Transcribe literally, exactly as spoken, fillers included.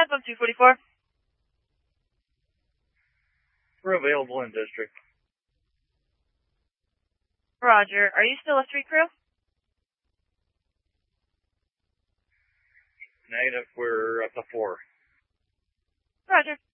five, I'm two forty-four. We're available in district. Roger. Are you still a three crew? Negative, we're up to four. Roger.